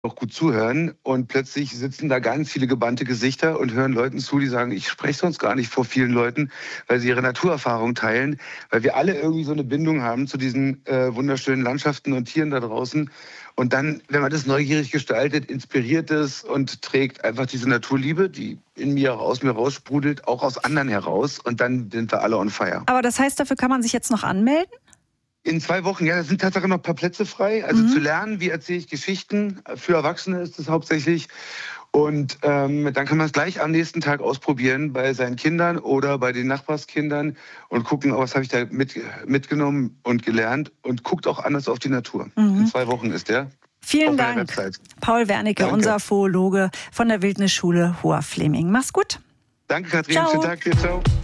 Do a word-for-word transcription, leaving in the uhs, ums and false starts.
auch gut zuhören und plötzlich sitzen da ganz viele gebannte Gesichter und hören Leuten zu, die sagen, ich spreche sonst gar nicht vor vielen Leuten, weil sie ihre Naturerfahrung teilen, weil wir alle irgendwie so eine Bindung haben zu diesen äh, wunderschönen Landschaften und Tieren da draußen. Und dann, wenn man das neugierig gestaltet, inspiriert es und trägt einfach diese Naturliebe, die in mir, aus mir raussprudelt, auch aus anderen heraus. Und dann sind wir alle on fire. Aber das heißt, dafür kann man sich jetzt noch anmelden? In zwei Wochen, ja, da sind tatsächlich noch ein paar Plätze frei. Also mhm. zu lernen, wie erzähle ich Geschichten. Für Erwachsene ist es hauptsächlich. Und ähm, dann kann man es gleich am nächsten Tag ausprobieren bei seinen Kindern oder bei den Nachbarskindern und gucken, was habe ich da mit, mitgenommen und gelernt. Und guckt auch anders auf die Natur. Mhm. In zwei Wochen ist der. Vielen Dank, Paul Wernicke, Danke. Unser Zoologe von der Wildnisschule Hoher Fleming. Mach's gut. Danke, Katrin. Schönen Tag dir. Ciao.